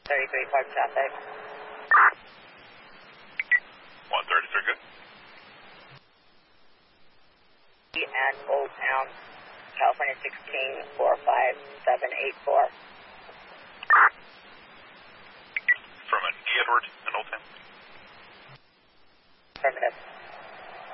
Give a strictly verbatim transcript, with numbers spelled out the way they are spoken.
thirty-three Park traffic. one thirty-three, good. And Old Town, California sixteen four five seven eight four.